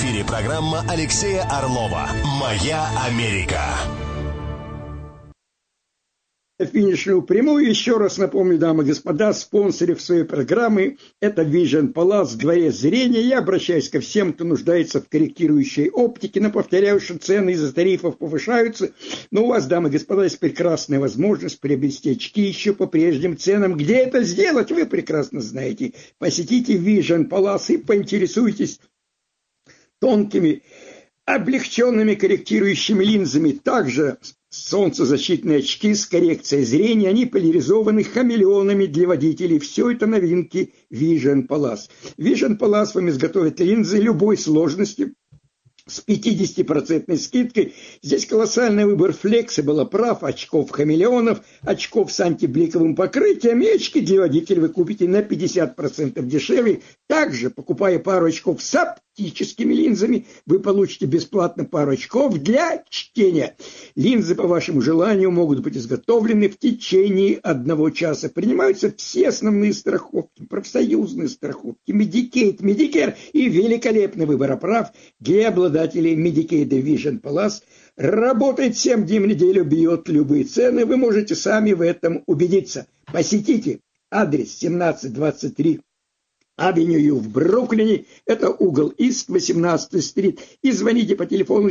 эфире программа Алексея Орлова «Моя Америка». Финишную прямую. Еще раз напомню, дамы и господа, спонсоры своей программы – это Vision Palace, дворец зрения. Я обращаюсь ко всем, кто нуждается в корректирующей оптике, но повторяю, что цены из-за тарифов повышаются. Но у вас, дамы и господа, есть прекрасная возможность приобрести очки еще по прежним ценам. Где это сделать, вы прекрасно знаете. Посетите Vision Palace и поинтересуйтесь тонкими, облегченными корректирующими линзами. Также солнцезащитные очки с коррекцией зрения, они поляризованы хамелеонами для водителей. Все это новинки Vision Palace. Vision Palace вам изготовит линзы любой сложности с 50% скидкой. Здесь колоссальный выбор Flexible оправ, очков хамелеонов, очков с антибликовым покрытием, и очки для водителей вы купите на 50% дешевле. Также, покупая пару очков с оптическими линзами, вы получите бесплатно пару очков для чтения. Линзы по вашему желанию могут быть изготовлены в течение 1 часа. Принимаются все основные страховки, профсоюзные страховки, Medicaid, Medicare и великолепный выбор оправ для обладателей Medicaid Vision Palace. Работает 7 дней в неделю, бьет любые цены. Вы можете сами в этом убедиться. Посетите адрес 1723 Авеню в Бруклине, это угол Ист, 18-й стрит, и звоните по телефону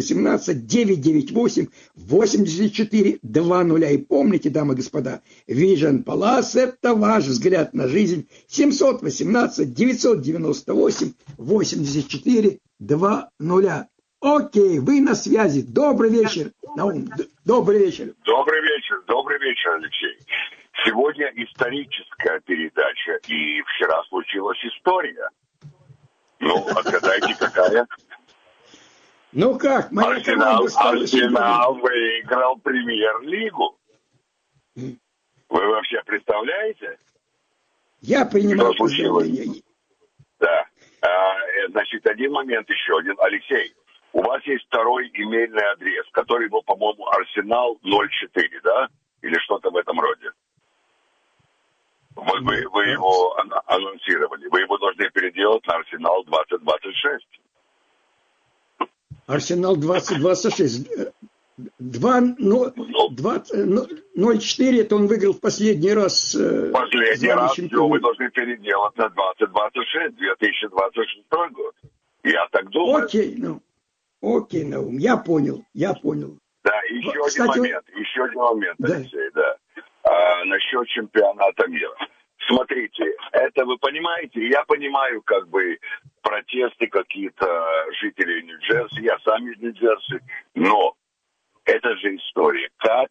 718-998-8420. И помните, дамы и господа, Vision Palace – это ваш взгляд на жизнь. 718-998-8420. Окей, вы на связи. Добрый вечер, Наум. Добрый вечер. Добрый вечер, Алексей. Сегодня историческая передача, и вчера случилась история. Ну, отгадайте, какая? Ну как, моя команда стала Арсенал выиграл премьер-лигу. Вы вообще представляете? Я принимал поздравления. Да. Значит, один момент еще один. Алексей, у вас есть второй имейльный адрес, который был, по-моему, Арсенал 04, да? Или что-то в этом роде. Вы его анонсировали. Вы его должны переделать на Арсенал 2026. Арсенал 2026. 0-4, это он выиграл в последний раз. Последний раз все вы должны переделать на 2026, 2026 год. Я так думаю. Окей, Наум, я понял. Да, еще один момент, да. Алексей, да. Насчет чемпионата мира. Смотрите, это вы понимаете, я понимаю, как бы, протесты какие-то жителей Нью-Джерси, я сам из Нью-Джерси, но это же история. Как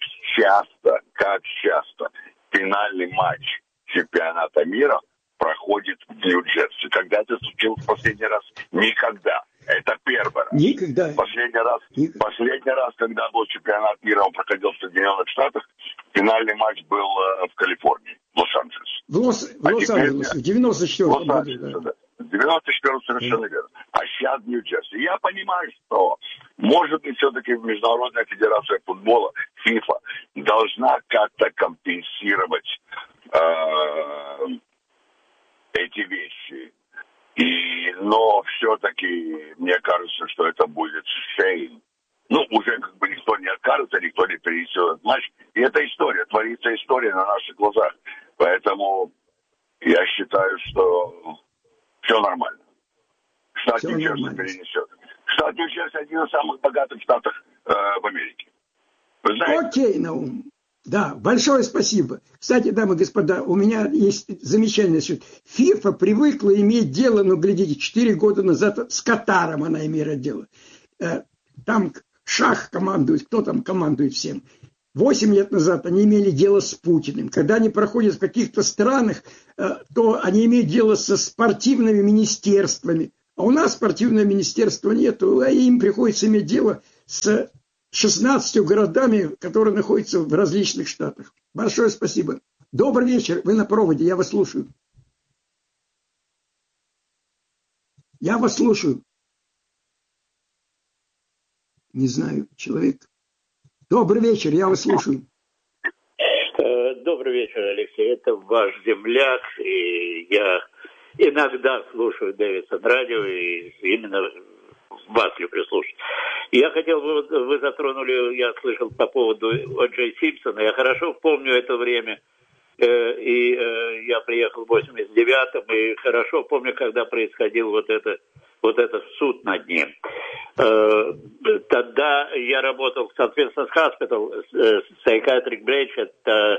часто финальный матч чемпионата мира проходит в Нью-Джерси. Когда это случилось в последний раз? Никогда. Это первый раз. Никогда. Последний раз, когда был чемпионат мира, он проходил в Соединенных Штатах, финальный матч был в Калифорнии, в Лос-Анджелесе. В Лос-Анджелесе, в 94-м году. Да. В 94-м совершенно верно. А сейчас в Нью-Джерси. Я понимаю, что, может быть, все-таки Международная федерация футбола, ФИФА, должна как-то компенсировать эти вещи. Но все-таки мне кажется, что это будет shame. Ну, уже как бы никто не откажется, никто не перенесет этот матч. И это история, творится история на наших глазах. Поэтому я считаю, что все нормально. Штат Нью-Джерси перенесет. Штат Нью-Джерси один из самых богатых штатов в Америке. Вы знаете? Окей, Наум. Да, большое спасибо. Кстати, дамы и господа, у меня есть замечание. ФИФА привыкла иметь дело, глядите, 4 года назад с Катаром она имела дело. Там Шах командует, кто там командует всем. 8 лет назад они имели дело с Путиным. Когда они проходят в каких-то странах, то они имеют дело со спортивными министерствами. А у нас спортивного министерства нет, а им приходится иметь дело с 16 городами, которые находятся в различных штатах. Большое спасибо. Добрый вечер, вы на проводе, я вас слушаю. Не знаю, человек. Добрый вечер, я вас слушаю. Добрый вечер, Алексей. Это ваш земляк, и я иногда слушаю Дэвидсон радио, и именно вас люблю слушать. Я хотел бы, вы затронули, я слышал по поводу О. Джей Симпсона, я хорошо помню это время, и я приехал в 89-м, и хорошо помню, когда происходил вот этот суд над ним. Тогда я работал в St. Hospital, Psychiatric Branch, это,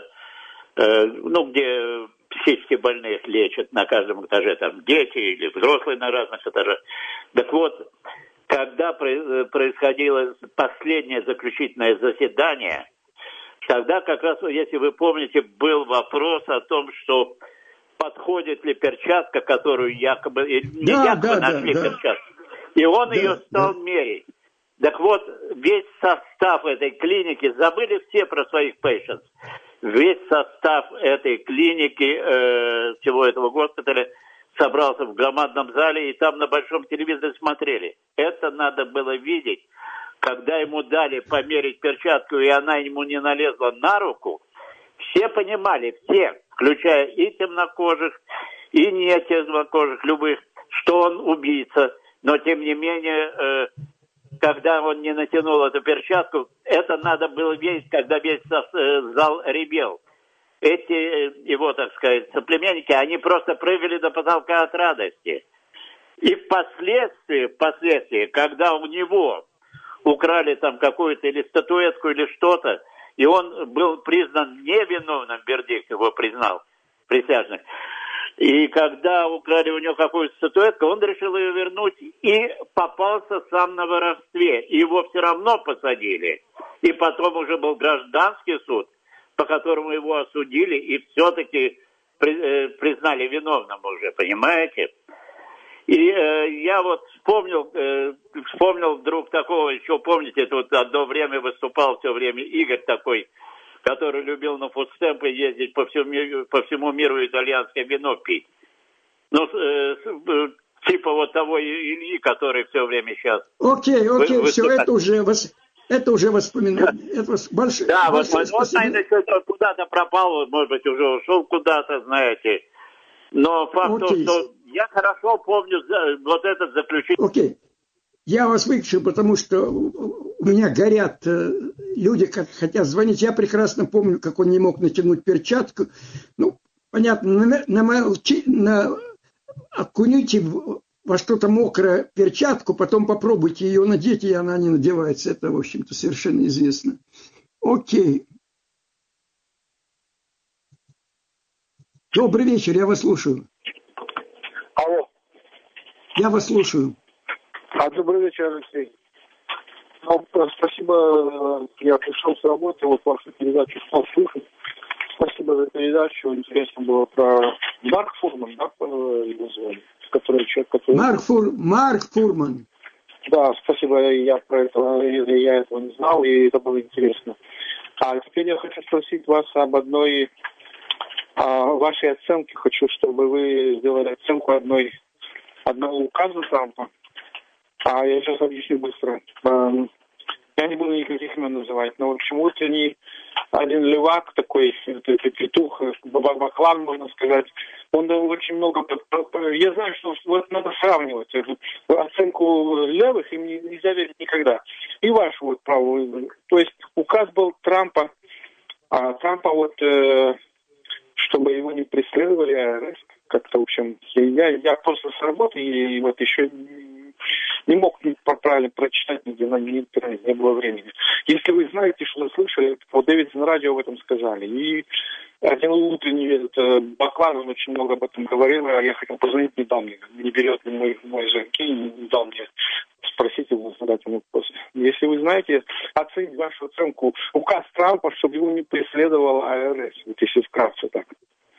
где психически больных лечат на каждом этаже, там дети или взрослые на разных этажах. Так вот, когда происходило последнее заключительное заседание, тогда как раз, если вы помните, был вопрос о том, что подходит ли перчатка, которую якобы нашли перчатку. И он ее стал мерить. Так вот, весь состав этой клиники, забыли все про своих patients, весь состав этой клиники, всего этого госпиталя, собрался в громадном зале, и там на большом телевизоре смотрели. Это надо было видеть. Когда ему дали померить перчатку, и она ему не налезла на руку, все понимали, все, включая и темнокожих, и не темнокожих, любых, что он убийца. Но, тем не менее, когда он не натянул эту перчатку, это надо было видеть, когда весь зал ревел. Эти его, так сказать, соплеменники, они просто прыгали до потолка от радости. И впоследствии, когда у него украли там какую-то или статуэтку, или что-то, и он был признан невиновным, вердикт его признал, присяжных. И когда украли у него какую-то статуэтку, он решил ее вернуть и попался сам на воровстве. Его все равно посадили. И потом уже был гражданский суд, по которому его осудили и все-таки признали виновным уже, понимаете? И я вот вспомнил вдруг такого, еще помните, это вот одно время выступал все время Игорь такой, который любил на фудстемпы ездить по всему миру итальянское вино пить. Ну, типа вот того Ильи, который все время сейчас... Окей, все, это уже воспоминание. Это большое, да, вот наверное, что-то куда-то пропал, может быть, уже ушел куда-то, знаете. Но факт в том, что я хорошо помню вот этот заключительный... Окей. Я вас выключу, потому что у меня горят люди, как хотят звонить. Я прекрасно помню, как он не мог натянуть перчатку. Ну, понятно, окуните во что-то мокрое перчатку, потом попробуйте ее надеть, и она не надевается. Это, в общем-то, совершенно известно. Окей. Добрый вечер, я вас слушаю. Алло. Я вас слушаю. Добрый вечер, Алексей. Спасибо, я пришел с работы, вот вашу передачу стал слушать. Спасибо за передачу, интересно было про Марк Фурман, да, его звали? Марк Фурман. Да, спасибо, я этого не знал, и это было интересно. А теперь я хочу спросить вас об одной вашей оценке. Хочу, чтобы вы сделали оценку одного указа Трампа. Я сейчас объясню быстро. Я не буду никаких имен называть, но почему-то один левак такой, петух, баклан, можно сказать, он очень много... Я знаю, что вот надо сравнивать оценку левых, им нельзя верить никогда. И ваш вот право. То есть указ был Трампа вот, чтобы его не преследовали, как-то, в общем, я просто с работы, и вот еще не мог правильно прочитать нигде на интернете, не было времени. Если вы знаете, что вы слышали, вот Дэвидсон радио об этом сказали. И один утренний Баклан, он очень много об этом говорил, а я хотел позвонить, не дал мне, не берет мой звонки, не дал мне спросить его, задать ему вопрос. Если вы знаете, оцените вашу оценку, указ Трампа, чтобы его не преследовал АРС, вот если вкратце так.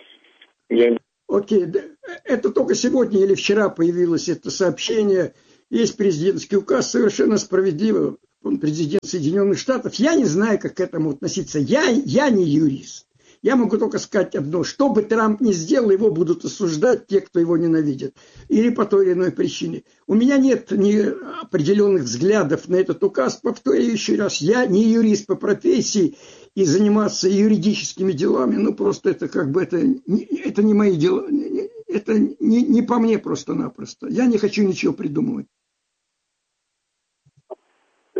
Окей, это только сегодня или вчера появилось это сообщение. Есть президентский указ, совершенно справедливо. Он президент Соединенных Штатов. Я не знаю, как к этому относиться. Я не юрист. Я могу только сказать одно. Что бы Трамп ни сделал, его будут осуждать те, кто его ненавидит. Или по той или иной причине. У меня нет ни определенных взглядов на этот указ. Повторяю еще раз. Я не юрист по профессии. И заниматься юридическими делами, ну просто это как бы, это не мои дела. Это не по мне просто-напросто. Я не хочу ничего придумывать.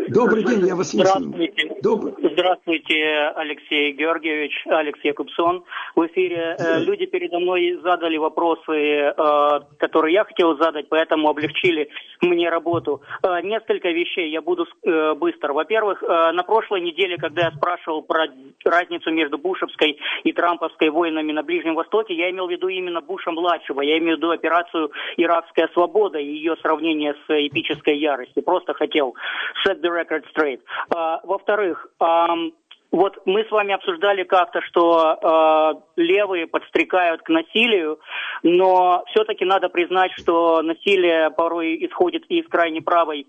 Добрый день, я вас слушаю. Здравствуйте, Алексей Георгиевич, Алекс Якубсон. В эфире люди передо мной задали вопросы, которые я хотел задать, поэтому облегчили мне работу. Несколько вещей, я буду быстро. Во-первых, на прошлой неделе, когда я спрашивал про разницу между бушевской и трамповской войнами на Ближнем Востоке, я имел в виду именно Буша-младшего, я имею в виду операцию «Иракская свобода» и ее сравнение с эпической яростью. Просто хотел set the record straight. Во-вторых, вот мы с вами обсуждали как-то, что левые подстрекают к насилию, но все-таки надо признать, что насилие порой исходит из крайне правой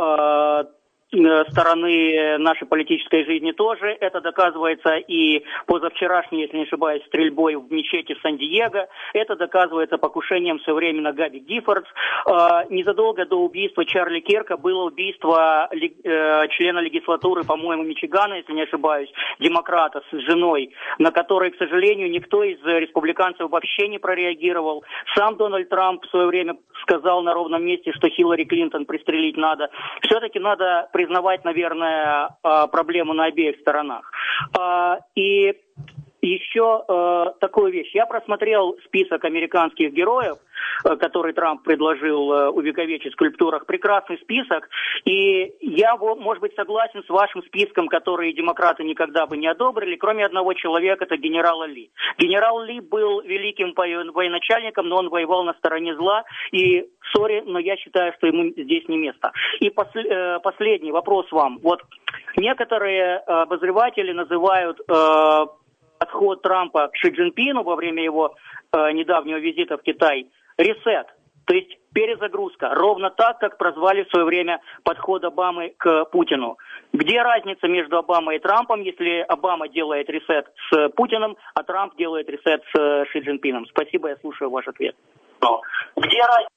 стороны нашей политической жизни тоже. Это доказывается и позавчерашней, если не ошибаюсь, стрельбой в мечети в Сан-Диего. Это доказывается покушением в свое время на Габи Гиффордс. Незадолго до убийства Чарли Кирка было убийство члена легислатуры, по-моему, Мичигана, если не ошибаюсь, демократа с женой, на которой, к сожалению, никто из республиканцев вообще не прореагировал. Сам Дональд Трамп в свое время сказал на ровном месте, что Хиллари Клинтон пристрелить надо. Все-таки надо признавать, наверное, проблему на обеих сторонах. И еще такую вещь. Я просмотрел список американских героев, который Трамп предложил увековечить в скульптурах. Прекрасный список. И я, может быть, согласен с вашим списком, который демократы никогда бы не одобрили, кроме одного человека, это генерала Ли. Генерал Ли был великим военачальником, но он воевал на стороне зла. И, сори, но я считаю, что ему здесь не место. И последний вопрос вам. Вот некоторые обозреватели называют подход Трампа к Ши Цзиньпину во время его недавнего визита в Китай ресет, то есть перезагрузка, ровно так, как прозвали в свое время подход Обамы к Путину. Где разница между Обамой и Трампом, если Обама делает ресет с Путиным, а Трамп делает ресет с Ши Цзиньпином? Спасибо, я слушаю ваш ответ. Где разница?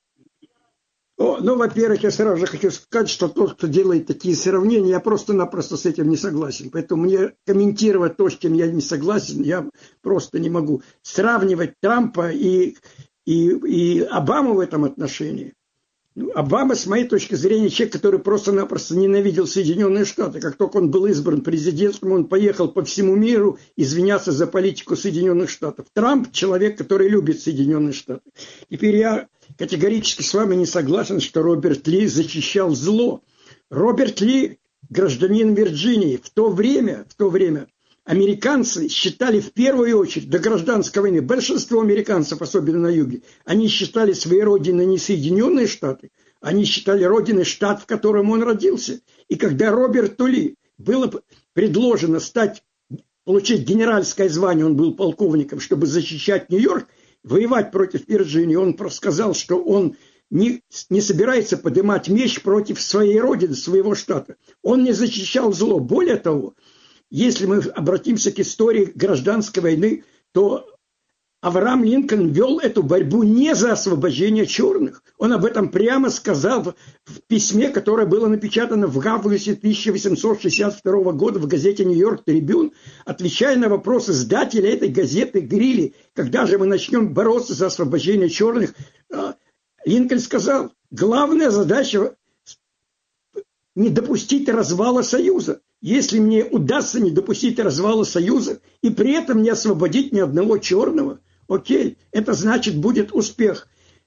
Ну, во-первых, я сразу же хочу сказать, что тот, кто делает такие сравнения, я просто-напросто с этим не согласен. Поэтому мне комментировать то, с чем я не согласен, я просто не могу. Сравнивать Трампа и Обаму в этом отношении. Обама, с моей точки зрения, человек, который просто-напросто ненавидел Соединенные Штаты. Как только он был избран президентом, он поехал по всему миру извиняться за политику Соединенных Штатов. Трамп – человек, который любит Соединенные Штаты. Теперь я категорически с вами не согласен, что Роберт Ли защищал зло. Роберт Ли – гражданин Вирджинии. В то время американцы считали в первую очередь до гражданской войны, большинство американцев, особенно на юге, они считали своей родиной не Соединенные Штаты, они считали родиной штат, в котором он родился. И когда Роберту Ли было предложено получить генеральское звание, он был полковником, чтобы защищать Нью-Йорк, воевать против Вирджинии, он сказал, что он не собирается поднимать меч против своей родины, своего штата. Он не защищал зло. Более того, если мы обратимся к истории гражданской войны, то Авраам Линкольн вел эту борьбу не за освобождение черных. Он об этом прямо сказал в письме, которое было напечатано в августе 1862 года в газете «Нью-Йорк Трибюн», отвечая на вопрос издателя этой газеты Грилли, когда же мы начнем бороться за освобождение черных, Линкольн сказал, главная задача не допустить развала Союза. Если мне удастся не допустить развала Союза и при этом не освободить ни одного черного, окей, это значит будет успех.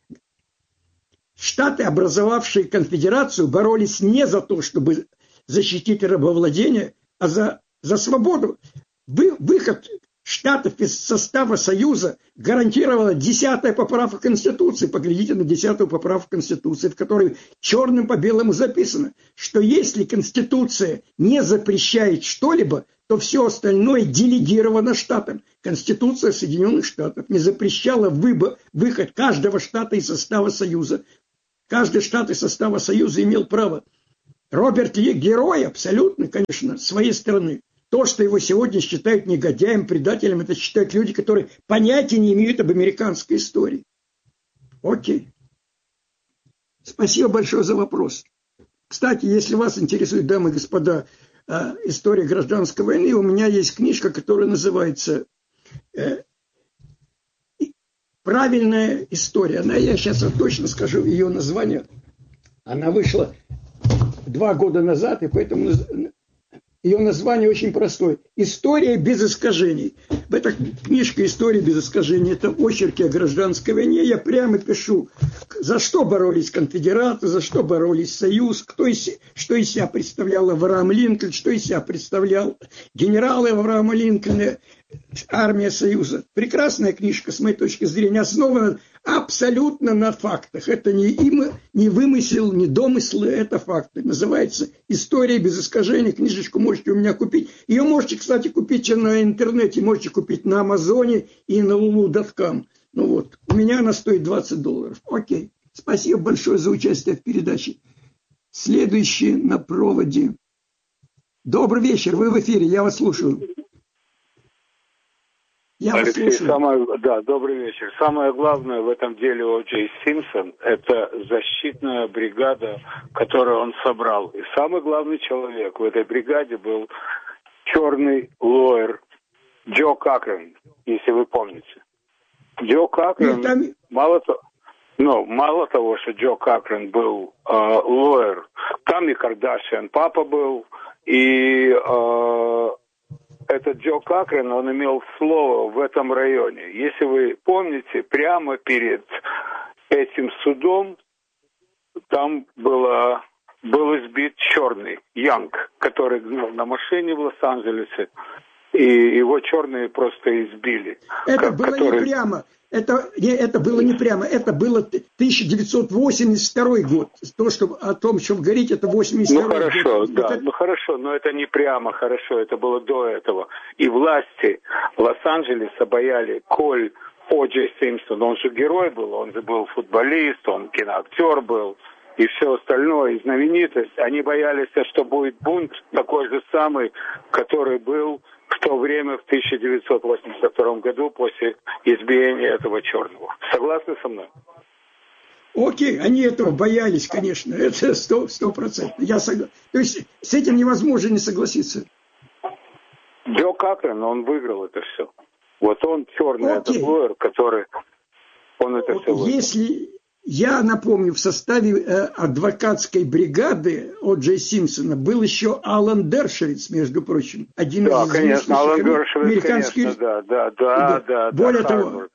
Штаты, образовавшие конфедерацию, боролись не за то, чтобы защитить рабовладение, а за свободу. Выход штатов из состава Союза гарантировала 10-я поправка Конституции. Поглядите на 10-ю поправку Конституции, в которой черным по белому записано, что если Конституция не запрещает что-либо, то все остальное делегировано штатам. Конституция Соединенных Штатов не запрещала выход каждого штата из состава Союза. Каждый штат из состава Союза имел право. Роберт Ли герой абсолютно, конечно, своей страны. То, что его сегодня считают негодяем, предателем, это считают люди, которые понятия не имеют об американской истории. Окей. Спасибо большое за вопрос. Кстати, если вас интересует, дамы и господа, история гражданской войны, у меня есть книжка, которая называется «Правильная история». Я сейчас точно скажу ее название. Она вышла 2 года назад, и поэтому ее название очень простое. «История без искажений». В этой книжке «История без искажений» – это очерки о гражданской войне. Я прямо пишу, за что боролись конфедераты, за что боролись Союз, что из себя представлял Авраам Линкольн, что из себя представлял генералы Авраама Линкольна, армия Союза. Прекрасная книжка, с моей точки зрения, основана абсолютно на фактах. Это не вымысел, не домыслы, это факты. Называется «История без искажений». Книжечку можете у меня купить. Ее можете, кстати, купить на интернете, можете купить на Амазоне и на lulu.com. Ну вот, у меня она стоит $20. Окей. Спасибо большое за участие в передаче. Следующий на проводе. Добрый вечер, вы в эфире, я вас слушаю. Алексей, добрый вечер. Самое главное в этом деле О. Джей Симпсон – это защитная бригада, которую он собрал. И самый главный человек в этой бригаде был черный лоер Джо Кокрен, если вы помните. Джо Кокрен, мало того, что Джо Кокрен был лоер, там и Кардашьян папа был, и этот Джо Кокрен, он имел слово в этом районе. Если вы помните, прямо перед этим судом там был избит черный Янг, который гнал на машине в Лос-Анджелесе, и его черные просто избили. Это было не прямо. Это было не прямо. Это было 1982 год. О том, что говорить, это 82 год. Хорошо, да. Хорошо, но это не прямо хорошо. Это было до этого. И власти Лос-Анджелеса бояли, коль О. Джей Симпсон, он же герой был, он же был футболист, он киноактер был, и все остальное, и знаменитость. Они боялись, что будет бунт такой же самый, который был в то время, в 1982 году, после избиения этого черного. Согласны со мной? Окей, они этого боялись, конечно, это 100%. Я согласен. То есть с этим невозможно не согласиться. Джо Кокрен, он выиграл это все. Вот он черный, этот лоер, который... Он это все выиграл. Если... Я напомню, в составе адвокатской бригады О. Джей Симпсона был еще Алан Дершевиц, между прочим. Один из конечно, Алан Дершевиц, американских... Да. Более того,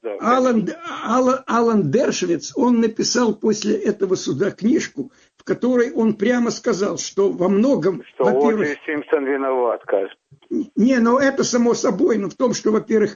Алан Дершевиц, он написал после этого суда книжку, в которой он прямо сказал, что во многом... Что О. Джей Симпсон виноват, кажется. Не, это само собой, но в том, что, во-первых,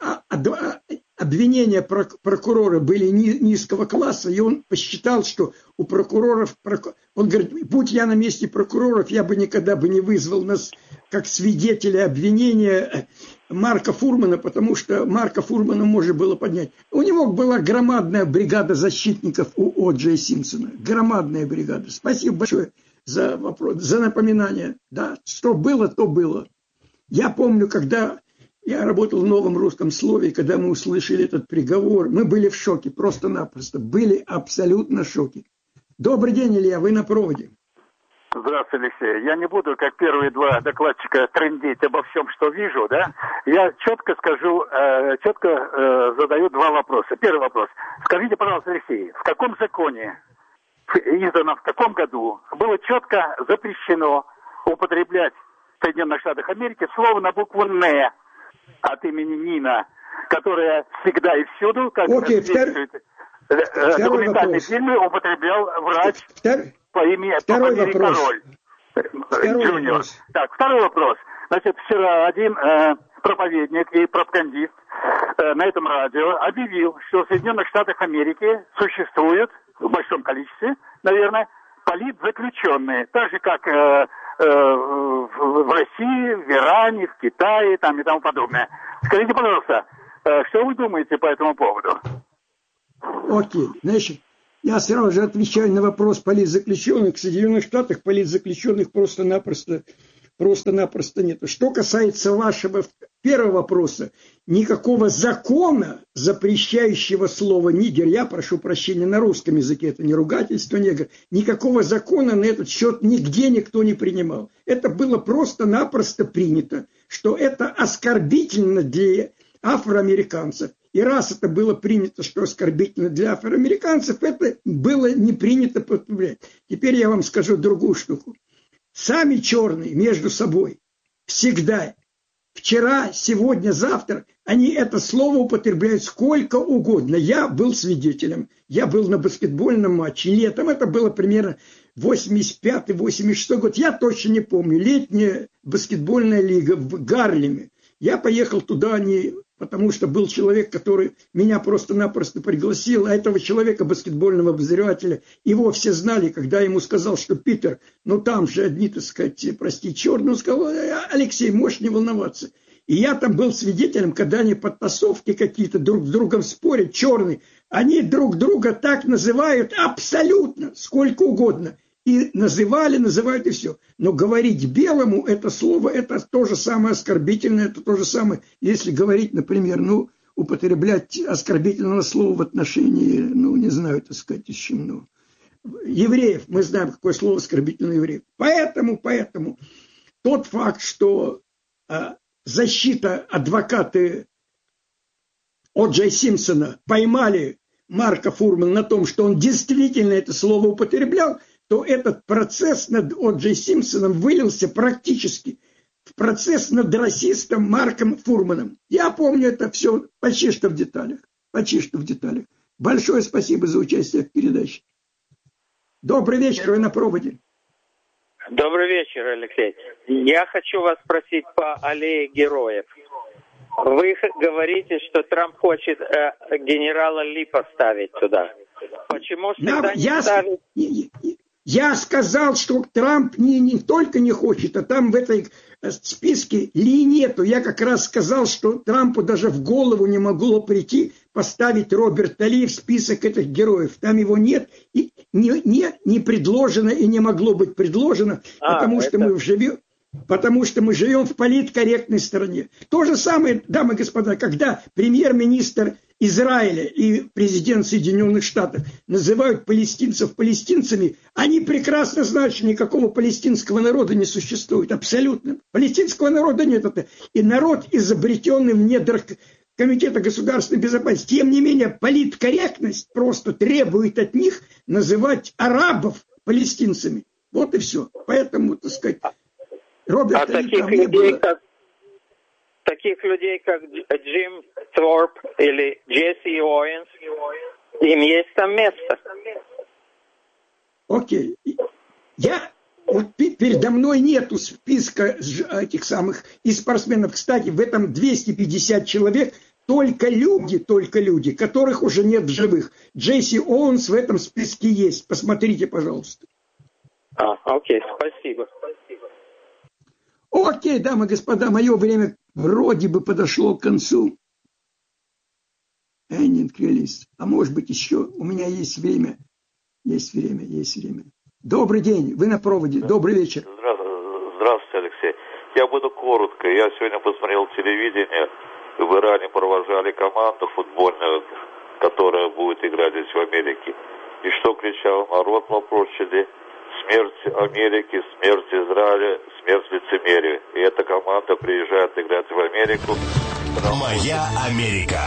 обвинения прокурора были низкого класса, и он посчитал, что у прокуроров... Он говорит, будь я на месте прокуроров, я бы никогда не вызвал нас как свидетеля обвинения Марка Фурмана, потому что Марка Фурмана можно было поднять. У него была громадная бригада защитников у О. Джей Симпсона. Громадная бригада. Спасибо большое за вопрос, за напоминание. Да, что было, то было. Я помню, когда я работал в Новом русском слове, когда мы услышали этот приговор, мы были в шоке, просто-напросто, были абсолютно в шоке. Добрый день, Илья, вы на проводе. Здравствуйте, Алексей. Я не буду, как первые два докладчика, трындеть обо всем, что вижу, да? Я четко задаю два вопроса. Первый вопрос. Скажите, пожалуйста, Алексей, в каком законе, издано в каком году, было четко запрещено употреблять в Соединенных Штатах Америки слово на букву «Н» от имени Нина, которая всегда и всюду, как документальные фильмы, употреблял врач по имени Король. Джуниор. Так, второй вопрос. Значит, вчера один проповедник и пропагандист на этом радио объявил, что в Соединенных Штатах Америки существуют, в большом количестве, наверное, политзаключенные, так же, как в России, в Иране, в Китае там, и тому подобное. Скажите, пожалуйста, что вы думаете по этому поводу? Окей, значит, я сразу же отвечаю на вопрос политзаключенных. В Соединенных Штатах политзаключенных просто-напросто нет. Что касается вашего первого вопроса, никакого закона, запрещающего слово «нигер», я прошу прощения, на русском языке, это не ругательство негр, никакого закона на этот счет нигде никто не принимал. Это было просто-напросто принято, что это оскорбительно для афроамериканцев. И раз это было принято, что оскорбительно для афроамериканцев, это было не принято употреблять. Теперь я вам скажу другую штуку. Сами черные между собой всегда, вчера, сегодня, завтра, они это слово употребляют сколько угодно. Я был свидетелем. Я был на баскетбольном матче летом. Это было примерно 85-86 год. Я точно не помню. Летняя баскетбольная лига в Гарлеме. Я поехал туда не потому, что был человек, который меня просто-напросто пригласил, а этого человека, баскетбольного обозревателя, его все знали, когда я ему сказал, что Питер, ну там же одни, так сказать, прости, черные, он сказал: Алексей, можешь не волноваться. И я там был свидетелем, когда они подтасовки какие-то друг с другом спорят, черные, они друг друга так называют абсолютно, сколько угодно. И называют и все. Но говорить белому это слово, это то же самое оскорбительное, это то же самое, если говорить, например, употреблять оскорбительного слова в отношении, не знаю, так сказать, с чем, евреев. Мы знаем, какое слово оскорбительное евреев. Поэтому тот факт, что защита, адвокаты О.Джей Симпсона поймали Марка Фурмана на том, что он действительно это слово употреблял, то этот процесс над О.Джей Симпсоном вылился практически в процесс над расистом Марком Фурманом. Я помню это все почти что в деталях. Большое спасибо за участие в передаче. Добрый вечер, вы на проводе. Добрый вечер, Алексей. Я хочу вас спросить по аллее героев. Вы говорите, что Трамп хочет генерала Ли поставить туда. Почему же тогда не ставить... Я сказал, что Трамп не только не хочет, а там в этой списке Ли нету. Я как раз сказал, что Трампу даже в голову не могло прийти поставить Роберта Ли в список этих героев. Там его нет, и не предложено, и не могло быть предложено, потому что мы живем в политкорректной стране. То же самое, дамы и господа, когда премьер-министр Израиля и президент Соединенных Штатов называют палестинцев палестинцами, они прекрасно знают, что никакого палестинского народа не существует. Абсолютно. Палестинского народа нет. И народ, изобретенный в недрах Комитета государственной безопасности. Тем не менее, политкорректность просто требует от них называть арабов палестинцами. Вот и все. Поэтому, так сказать, Роберт таких людей, как Джим Торп или Джесси Оуэнс, им есть там место. Окей. Передо мной нету списка этих самых и спортсменов. Кстати, в этом 250 человек только люди, которых уже нет в живых. Джесси Оуэнс в этом списке есть. Посмотрите, пожалуйста. Окей, спасибо. Окей, дамы и господа, мое время вроде бы подошло к концу. А может быть еще у меня есть время. Есть время. Добрый день, вы на проводе. Добрый вечер. Здравствуйте, Алексей. Я буду коротко. Я сегодня посмотрел телевидение. В Иране провожали команду футбольную, которая будет играть здесь в Америке. И что кричал народ на площади? Смерть Америки, смерть Израиля, смерть лицемерию. И эта команда приезжает играть в Америку. Моя Америка.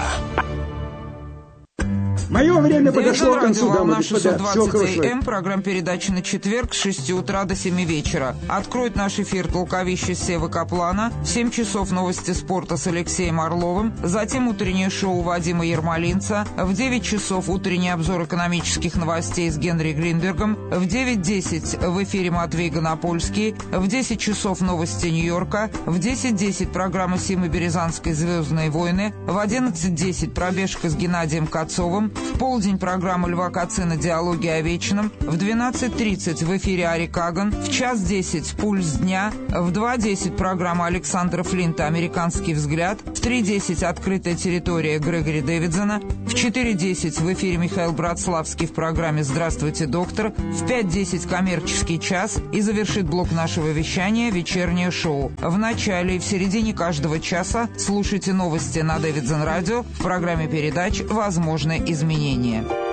Мое время подошло к концу, дамы и господа. 620 АМ, программа передачи на четверг с 6 утра до 7 вечера. Откроет наш эфир толковище Севы Каплана. В 7 часов новости спорта с Алексеем Орловым. Затем утреннее шоу Вадима Ермолинца. В 9 часов утренний обзор экономических новостей с Генри Гринбергом. В 9:10 в эфире Матвей Гонопольский. В 10 часов новости Нью-Йорка. В 10:10 программа Симы Березанской «Звездные войны». В 11:10 пробежка с Геннадием Кацовым. В полдень программа Льва Кацина «Диалоги о вечном». В 12:30 в эфире Ари Каган. В 1:10 «Пульс дня». В 2:10 программа Александра Флинта «Американский взгляд». В 3:10 «Открытая территория» Грегори Дэвидсона. В 4:10 в эфире Михаил Братславский в программе «Здравствуйте, доктор». В 5:10 «Коммерческий час». И завершит блок нашего вещания «Вечернее шоу». В начале и в середине каждого часа слушайте новости на Дэвидсон Радио. В программе передач «Возможны изменения».